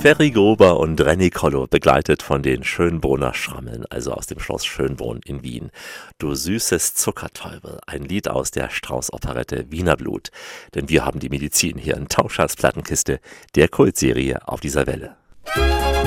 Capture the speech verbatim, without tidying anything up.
Ferry Gruber und Renny Kollo, begleitet von den Schönbrunner Schrammeln, also aus dem Schloss Schönbrunn in Wien. Du süßes Zuckertäubel, ein Lied aus der Strauß-Operette Wiener Blut. Denn wir haben die Medizin hier in Tauschers Plattenkiste, der Kultserie auf dieser Welle.